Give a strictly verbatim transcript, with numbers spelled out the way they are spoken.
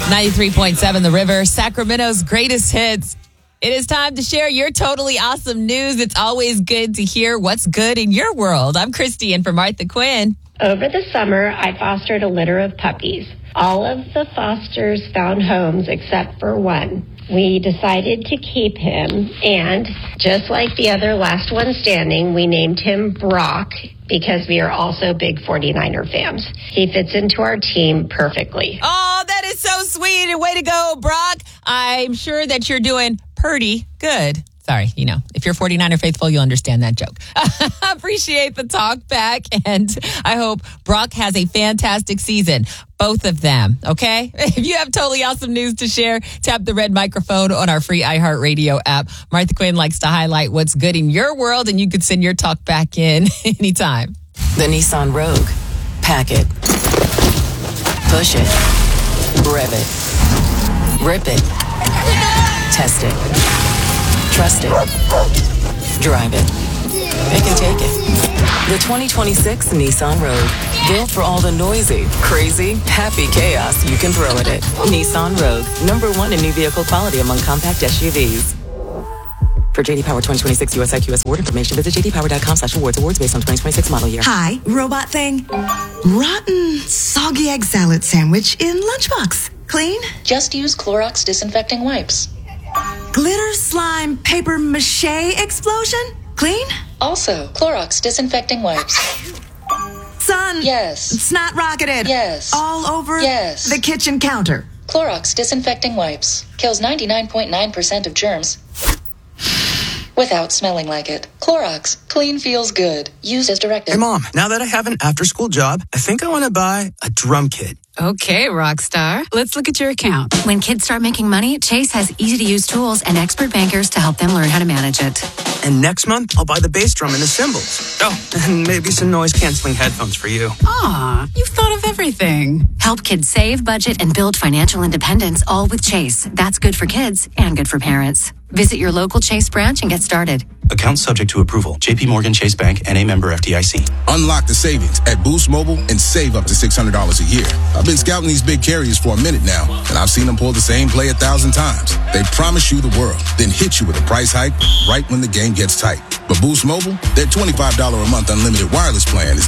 ninety-three point seven The River, Sacramento's greatest hits. It is time to share your totally awesome news. It's always good to hear what's good in your world. I'm Christy in for Martha Quinn. Over the summer, I fostered a litter of puppies. All of the fosters found homes except for one. We decided to keep him, and just like the other last one standing, we named him Brock because we are also big forty-niner fans. He fits into our team perfectly. Oh, that is so sweet. Way to go, Brock. I'm sure that you're doing pretty good. Sorry, you know, if you're forty-niner faithful, you'll understand that joke. Appreciate the talk back, and I hope Brock has a fantastic season. Both of them, okay? If you have totally awesome news to share, tap the red microphone on our free iHeartRadio app. Martha Quinn likes to highlight what's good in your world, and you can send your talk back in anytime. The Nissan Rogue. Pack it. Push it. Rev it. Rip it. Test it. Trust it. Drive it. It can take it. The twenty twenty-six Nissan Rogue. Built for all the noisy, crazy, happy chaos you can throw at it. Nissan Rogue. Number one in new vehicle quality among compact S U Vs. For J D Power twenty twenty-six U S I Q S award information, visit j d power dot com slash awards. Awards based on twenty twenty-six model year. Hi, robot thing. Rotten, soggy egg salad sandwich in lunchbox. Clean? Just use Clorox disinfecting wipes. Glitter slime paper mache explosion? Clean? Also, Clorox disinfecting wipes. Son. Yes. Snot rocketed. Yes. All over Yes. the kitchen counter. Clorox disinfecting wipes. Kills ninety-nine point nine percent of germs without smelling like it. Clorox. Clean feels good. Used as directed. Hey, Mom, now that I have an after-school job, I think I want to buy a drum kit. Okay, Rockstar. Let's look at your account. When kids start making money, Chase has easy-to-use tools and expert bankers to help them learn how to manage it. And next month, I'll buy the bass drum and the cymbals. Oh, and maybe some noise-canceling headphones for you. Aw, you've thought of everything. Help kids save, budget, and build financial independence, all with Chase. That's good for kids and good for parents. Visit your local Chase branch and get started. Account subject to approval. J P Morgan Chase Bank, N A member F D I C. Unlock the savings at Boost Mobile and save up to six hundred dollars a year. I've been scouting these big carriers for a minute now, and I've seen them pull the same play a thousand times. They promise you the world, then hit you with a price hike right when the game gets tight. But Boost Mobile, their twenty-five dollars a month unlimited wireless plan is